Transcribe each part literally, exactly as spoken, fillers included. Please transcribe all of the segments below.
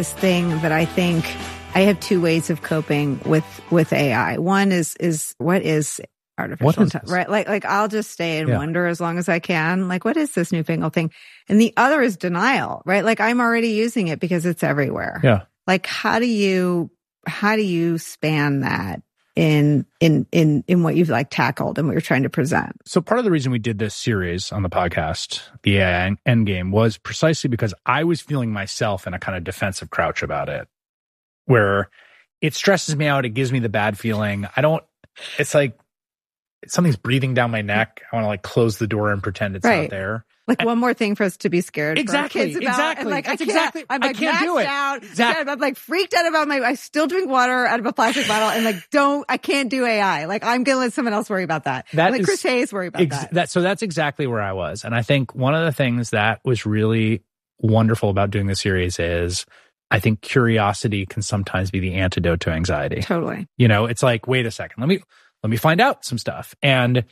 This thing that I think I have two ways of coping with, with A I. One is, is what is artificial intelligence, right? Like, like I'll just stay and yeah. wonder as long as I can, like, what is this newfangled thing? And the other is denial, right? Like I'm already using it because it's everywhere. Yeah. Like, how do you, how do you span that in, in, in, in what you've like tackled and what you're trying to present? So part of the reason we did this series on the podcast, the A I Endgame, was precisely because I was feeling myself in a kind of defensive crouch about it, where it stresses me out. It gives me the bad feeling. I don't, it's like something's breathing down my neck. I want to like close the door and pretend it's right. not there. Like and, one more thing for us to be scared exactly, for our kids about. Exactly. And like, That's I can't, exactly. I'm like I can't do it. Out. Exactly. I'm like freaked out about my, I still drink water out of a plastic bottle and like, don't, I can't do A I. Like I'm going to let someone else worry about that. That like is, Chris Hayes worry about ex- that. that. So that's exactly where I was. And I think one of the things that was really wonderful about doing the series is I think curiosity can sometimes be the antidote to anxiety. Totally. You know, it's like, wait a second, let me, let me find out some stuff. And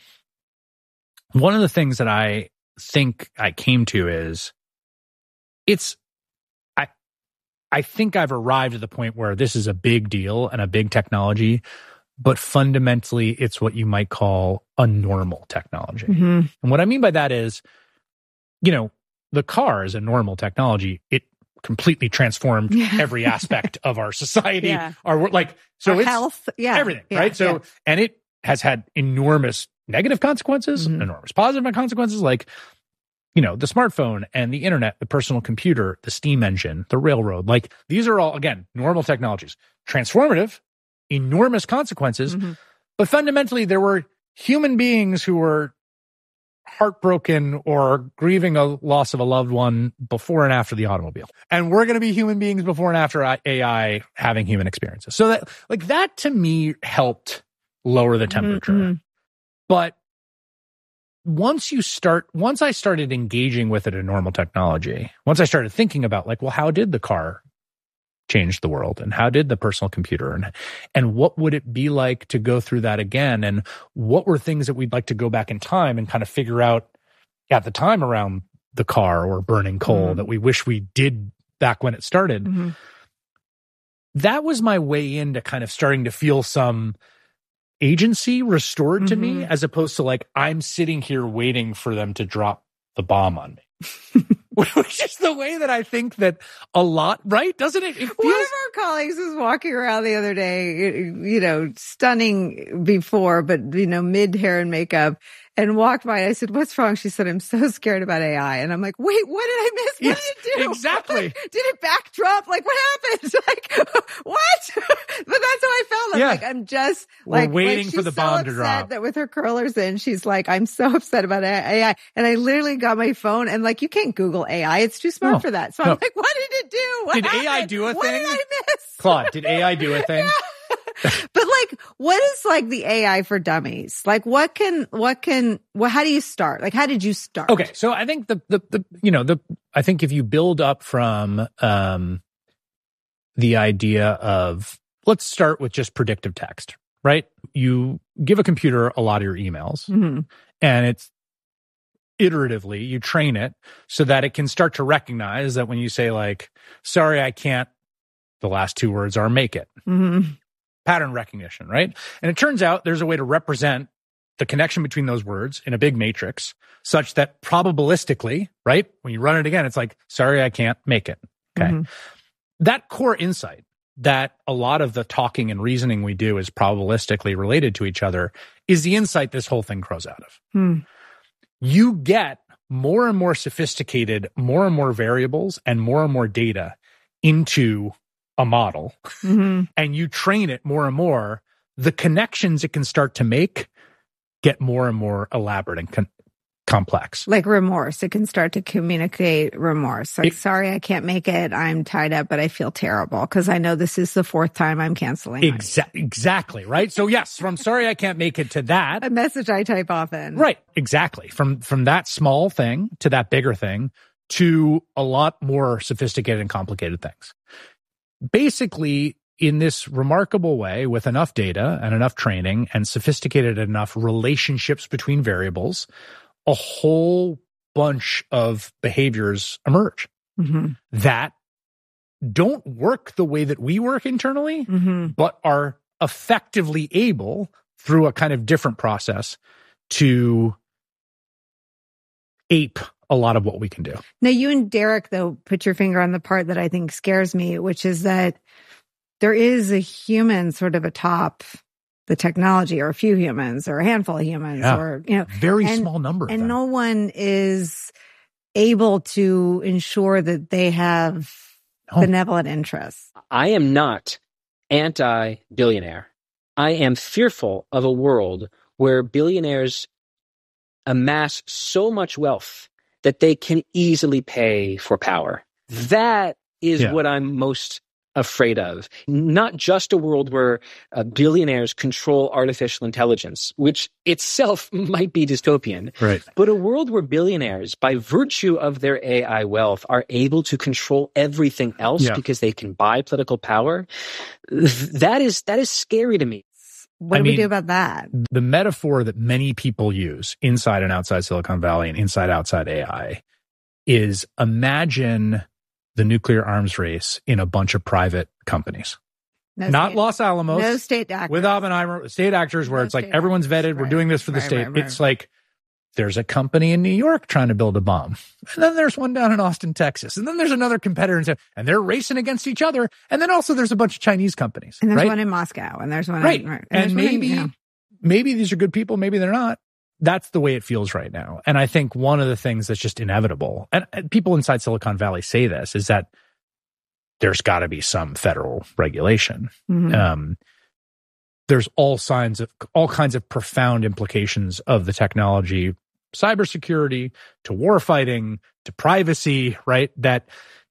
one of the things that I think I came to is it's, I, I think I've arrived at the point where this is a big deal and a big technology, but fundamentally it's what you might call a normal technology. Mm-hmm. And what I mean by that is, you know, the car is a normal technology. It completely transformed yeah. every aspect of our society, yeah. our like, so our it's health, yeah. everything, yeah. right? So, yeah. and it has had enormous negative consequences, mm-hmm. enormous positive consequences, like, you know, the smartphone and the internet, the personal computer, the steam engine, the railroad. Like these are all, again, normal technologies, transformative, enormous consequences. Mm-hmm. But fundamentally, there were human beings who were heartbroken or grieving a loss of a loved one before and after the automobile. And we're going to be human beings before and after A I having human experiences. So that, like that to me helped lower the temperature. Mm-hmm. But once you start, once I started engaging with it in normal technology, once I started thinking about like, well, how did the car change the world? And how did the personal computer? And, and what would it be like to go through that again? And what were things that we'd like to go back in time and kind of figure out at the time around the car or burning coal mm-hmm. that we wish we did back when it started? Mm-hmm. That was my way into kind of starting to feel some agency restored to mm-hmm. me, as opposed to like, I'm sitting here waiting for them to drop the bomb on me. Which is the way that I think that a lot, right? Doesn't it? It feels... One of our colleagues was walking around the other day, you know, stunning before, but, you know, mid hair and makeup, and walked by. I said, what's wrong? She said, I'm so scared about A I. And I'm like, wait, what did I miss? What yes, did it do? Exactly. Did it backdrop? Like, what happened? Like, what? But that's how I felt. I'm yeah. like, I'm just We're like, waiting like, for the bomb so to drop. That with her curlers in, she's like, I'm so upset about A I. And I literally got my phone and like, you can't Google A I. It's too smart no, for that. So no. I'm like, what did it do? What did happened? A I do a what thing? What did I miss? Claude, did A I do a thing? Yeah. But like, what is like the A I for dummies? Like what can, what can, well, how do you start? Like, how did you start? Okay. So I think the, the, the, you know, the, I think if you build up from, um, the idea of, let's start with just predictive text, right? You give a computer a lot of your emails mm-hmm. and it's iteratively, you train it so that it can start to recognize that when you say like, sorry, I can't, the last two words are make it. Mm-hmm. Pattern recognition, right? And it turns out there's a way to represent the connection between those words in a big matrix such that probabilistically, right? When you run it again, it's like, sorry, I can't make it. Okay. Mm-hmm. That core insight that a lot of the talking and reasoning we do is probabilistically related to each other is the insight this whole thing grows out of. Hmm. You get more and more sophisticated, more and more variables and more and more data into a model mm-hmm. and you train it more and more, the connections it can start to make get more and more elaborate and con- complex. Like remorse. It can start to communicate remorse. Like, it, sorry, I can't make it. I'm tied up, but I feel terrible because I know this is the fourth time I'm canceling. Exa- exactly, right? So yes, from sorry, I can't make it to that. A message I type often. Right, exactly. From, from that small thing to that bigger thing to a lot more sophisticated and complicated things. Basically, in this remarkable way, with enough data and enough training and sophisticated enough relationships between variables, a whole bunch of behaviors emerge mm-hmm. that don't work the way that we work internally, mm-hmm. but are effectively able through a kind of different process to ape a lot of what we can do. Now, you and Derek, though, put your finger on the part that I think scares me, which is that there is a human sort of atop the technology, or a few humans, or a handful of humans, yeah. or, you know, very and, small number of and them. no one is able to ensure that they have no. benevolent interests. I am not anti-billionaire. I am fearful of a world where billionaires amass so much wealth that they can easily pay for power. That is yeah. what I'm most afraid of. Not just a world where uh, billionaires control artificial intelligence, which itself might be dystopian, right. but a world where billionaires, by virtue of their A I wealth, are able to control everything else yeah. because they can buy political power. That is that is scary to me. What do I mean, we do about that? The metaphor that many people use inside and outside Silicon Valley and inside outside A I is, imagine the nuclear arms race in a bunch of private companies. No Not state, Los Alamos. No state actors. With Oppenheimer, state actors where no it's like everyone's vetted. Right. We're doing this for the right, state. Right, right. It's like there's a company in New York trying to build a bomb. And then there's one down in Austin, Texas. And then there's another competitor. In, and they're racing against each other. And then also there's a bunch of Chinese companies. And there's right? one in Moscow. And there's one right. in... Right. And, and maybe, one in, you know. maybe these are good people. Maybe they're not. That's the way it feels right now. And I think one of the things that's just inevitable, and, and people inside Silicon Valley say this, is that there's got to be some federal regulation. Mm-hmm. Um, there's all signs of all kinds of profound implications of the technology, cybersecurity to warfighting to privacy, right? That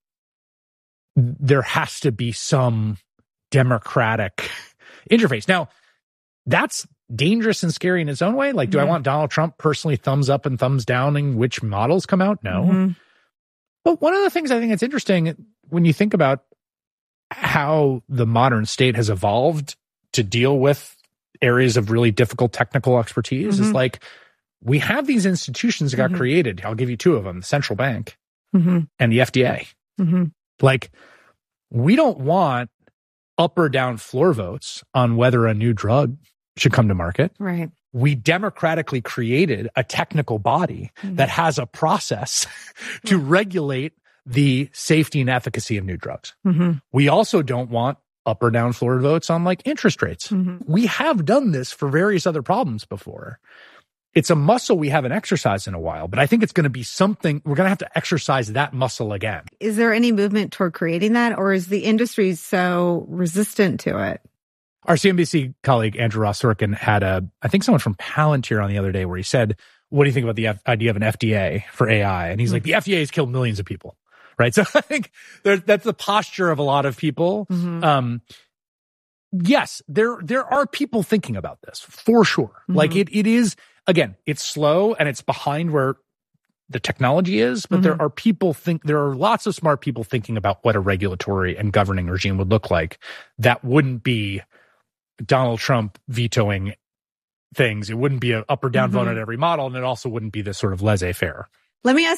there has to be some democratic interface. Now, that's dangerous and scary in its own way. Like, do mm-hmm. I want Donald Trump personally thumbs up and thumbs downing which models come out? No. Mm-hmm. But one of the things I think that's interesting when you think about how the modern state has evolved to deal with areas of really difficult technical expertise mm-hmm. is like, we have these institutions that got mm-hmm. created. I'll give you two of them, the central bank mm-hmm. and the F D A. Mm-hmm. Like, we don't want up or down floor votes on whether a new drug should come to market. Right. We democratically created a technical body mm-hmm. that has a process to regulate the safety and efficacy of new drugs. Mm-hmm. We also don't want up or down floor votes on like interest rates. Mm-hmm. We have done this for various other problems before. It's a muscle we haven't exercised in a while, but I think it's going to be something, we're going to have to exercise that muscle again. Is there any movement toward creating that, or is the industry so resistant to it? Our C N B C colleague, Andrew Ross Sorkin, had a, I think someone from Palantir on the other day where he said, what do you think about the F- idea of an F D A for A I? And he's mm-hmm. like, the F D A has killed millions of people, right? So I think there, that's the posture of a lot of people. Mm-hmm. Um, yes, there there are people thinking about this, for sure. Mm-hmm. Like it, it is, again, it's slow and it's behind where the technology is, but mm-hmm. there are people think, there are lots of smart people thinking about what a regulatory and governing regime would look like that wouldn't be Donald Trump vetoing things. It wouldn't be an up or down mm-hmm. vote on every model, and it also wouldn't be this sort of laissez-faire. Let me ask